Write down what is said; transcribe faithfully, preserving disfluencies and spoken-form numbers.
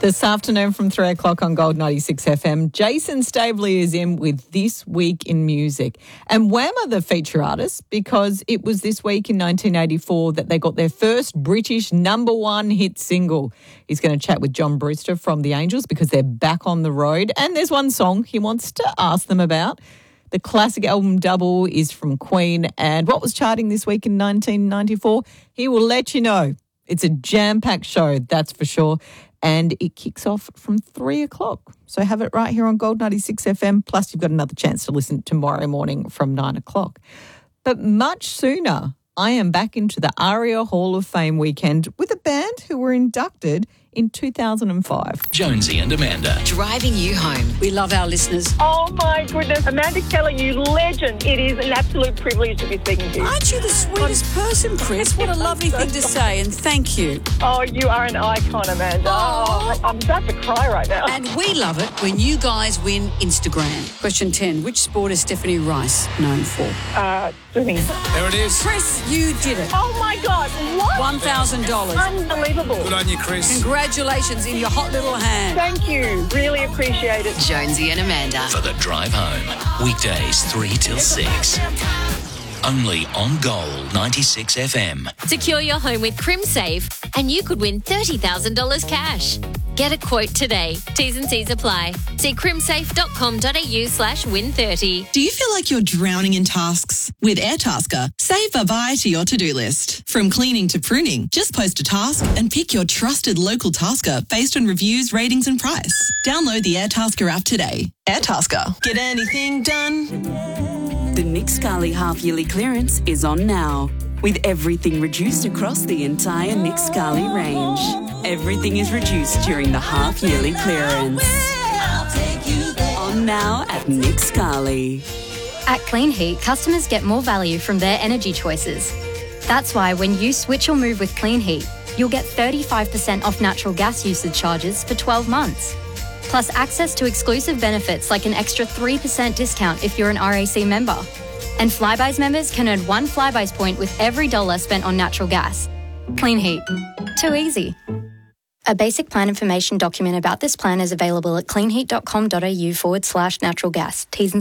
This afternoon from three o'clock on Gold ninety-six F M, Jason Staveley is in with This Week in Music. And Wham are the feature artists because it was this week in nineteen eighty-four that they got their first British number one hit single. He's going to chat with John Brewster from The Angels because they're back on the road. And there's one song he wants to ask them about. The classic album Double is from Queen. And what was charting this week in nineteen ninety-four? He will let you know. It's a jam-packed show, that's for sure. And it kicks off from three o'clock. So have it right here on Gold ninety-six F M. Plus, you've got another chance to listen tomorrow morning from nine o'clock. But much sooner, I am back into the ARIA Hall of Fame weekend with a band who were inducted in two thousand five. Jonesy and Amanda. Driving you home. We love our listeners. Oh, my goodness. Amanda Keller, you legend. It is an absolute privilege to be speaking to you. Aren't you the sweetest person, Chris? What a lovely thing to say, and thank you. Oh, you are an icon, Amanda. Oh, I'm about to cry right now. And we love it when you guys win Instagram. Question ten. Which sport is Stephanie Rice known for? Uh, swimming. There it is. Chris, you did it. Oh, my God. What? one thousand dollars. Unbelievable. Good on you, Chris. Congratulations in your hot little hand. Thank you. Really appreciate it. Jonesy and Amanda. For the drive home. Weekdays three till six. Only on Gold ninety-six F M. Secure your home with CrimSafe and you could win thirty thousand dollars cash. Get a quote today. T's and C's apply. See crimsafe.com.au slash win 30. Do you feel like you're drowning in tasks? With Airtasker, save bye-bye to your to-do list. From cleaning to pruning, just post a task and pick your trusted local tasker based on reviews, ratings and price. Download the Airtasker app today. Airtasker. Get anything done? The Nick Scali half-yearly clearance is on now, with everything reduced across the entire Nick Scali range. Everything is reduced during the half-yearly clearance. On now at Nick Scali. At Clean Heat, customers get more value from their energy choices. That's why when you switch or move with Clean Heat, you'll get thirty-five percent off natural gas usage charges for twelve months. Plus access to exclusive benefits like an extra three percent discount if you're an R A C member. And Flybuys members can earn one Flybuys point with every dollar spent on natural gas. Clean Heat. Too easy. A basic plan information document about this plan is available at cleanheat.com.au forward slash natural gas. T's and